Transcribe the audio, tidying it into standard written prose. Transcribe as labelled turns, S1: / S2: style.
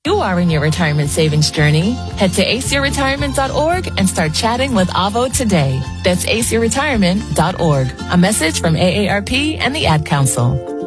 S1: You are in your retirement savings journey. Head to aceyourretirement.org and start chatting with Avo today. That's aceyourretirement.org. A message from AARP and the Ad Council.